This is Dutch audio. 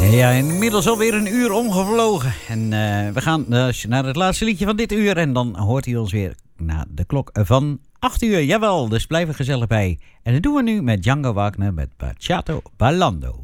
Ja, inmiddels alweer een uur omgevlogen. En we gaan naar het laatste liedje van dit uur. En dan hoort hij ons weer na de klok van 8 uur. Jawel, dus blijf er gezellig bij. En dat doen we nu met Django Wagner met Baciato Ballando.